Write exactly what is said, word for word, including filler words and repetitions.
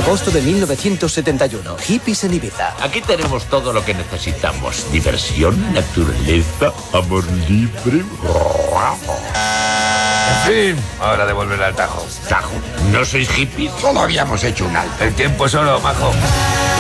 Agosto de mil novecientos setenta y uno. Hippies en Ibiza. Aquí tenemos todo lo que necesitamos. Diversión, naturaleza, amor libre. En fin, hora de volver al Tajo. Tajo, ¿no sois hippies? Solo habíamos hecho un alto. El tiempo es oro, majo.